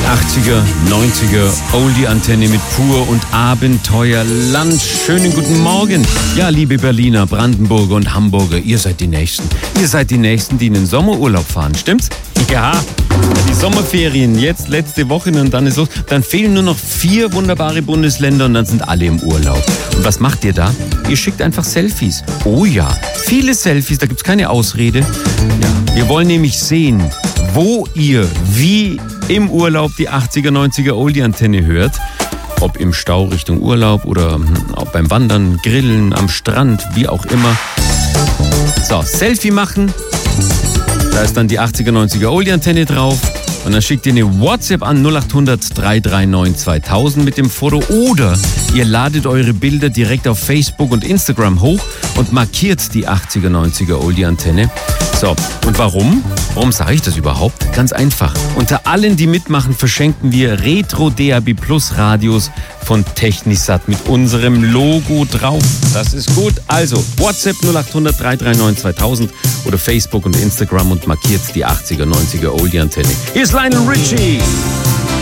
80er, 90er, Oldie-Antenne mit Pur und Abenteuerland. Schönen guten Morgen. Ja, liebe Berliner, Brandenburger und Hamburger, ihr seid die Nächsten. Ihr seid die Nächsten, die in den Sommerurlaub fahren, stimmt's? Ja, die Sommerferien, jetzt letzte Woche und dann ist los. Dann fehlen nur noch 4 wunderbare Bundesländer und dann sind alle im Urlaub. Und was macht ihr da? Ihr schickt einfach Selfies. Oh ja, viele Selfies, da gibt's keine Ausrede. Ja, wir wollen nämlich sehen, wo ihr wie im Urlaub die 80er, 90er Oldie-Antenne hört. Ob im Stau Richtung Urlaub oder auch beim Wandern, Grillen, am Strand, wie auch immer. So, Selfie machen. Da ist dann die 80er, 90er Oldie-Antenne drauf. Und dann schickt ihr eine WhatsApp an 0800 339 2000 mit dem Foto. Oder ihr ladet eure Bilder direkt auf Facebook und Instagram hoch und markiert die 80er, 90er Oldie-Antenne. So, und warum? Warum sage ich das überhaupt? Ganz einfach. Unter allen, die mitmachen, verschenken wir Retro DAB Plus Radios von Technisat mit unserem Logo drauf. Das ist gut. Also, WhatsApp 0800 339 2000 oder Facebook und Instagram und markiert die 80er, 90er Oldie-Antenne. Hier ist Lionel Richie.